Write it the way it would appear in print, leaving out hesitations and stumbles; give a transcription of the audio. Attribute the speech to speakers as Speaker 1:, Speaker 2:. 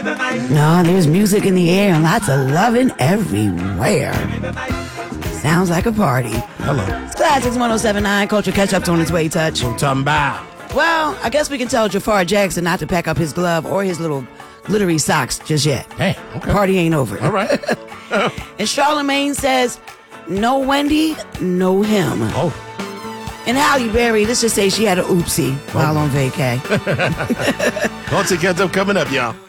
Speaker 1: No, there's music in the air and lots of loving everywhere. Sounds like a party.
Speaker 2: Hello.
Speaker 1: It's Classics 1079. Culture Catch-Up's on its way, Touch.
Speaker 2: What I'm talking about?
Speaker 1: Well, I guess we can tell Jafar Jackson not to pack up his glove or his little glittery socks just yet.
Speaker 2: Hey, okay.
Speaker 1: Party ain't over.
Speaker 2: All right.
Speaker 1: And Charlemagne says, no Wendy, no him.
Speaker 2: Oh.
Speaker 1: And Halle Berry, let's just say she had an oopsie while on vacay.
Speaker 2: Culture Catch-Up coming up, y'all.